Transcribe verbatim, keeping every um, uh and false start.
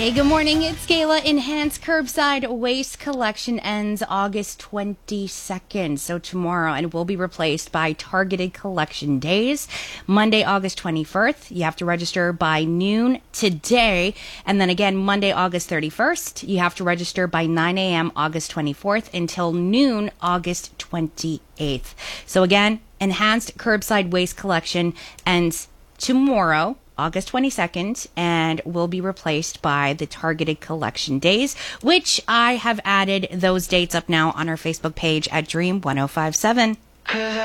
Hey, good morning. It's Kayla. Enhanced Curbside Waste Collection ends August twenty-second, so tomorrow, and will be replaced by Targeted Collection Days. Monday, August twenty-first, you have to register by noon today. And then again, Monday, August thirty-first, you have to register by nine a.m. August twenty-fourth until noon August twenty-eighth. So again, Enhanced Curbside Waste Collection ends tomorrow, August twenty-second, and will be replaced by the Targeted Collection Days, which I have added those dates up now on our Facebook page at Dream ten fifty-seven.